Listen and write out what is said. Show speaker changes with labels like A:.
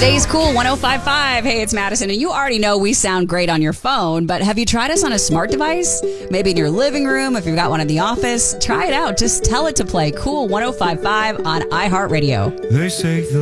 A: Today's Cool 105.5. Hey, it's Madison, and you already know we sound great on your phone, but have you tried us on a smart device? Maybe in your living room, if you've got one in the office. Try it out. Just tell it to play Cool 105.5 on iHeartRadio.
B: They say the